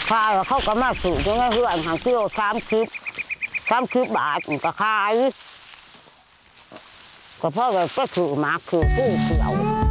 ขายเขาก็มาสูงยังไงเพื่อนหางกิโล30 บาทก็ขายก็เพราะว่าก็ถือหมากคือกู้เขียว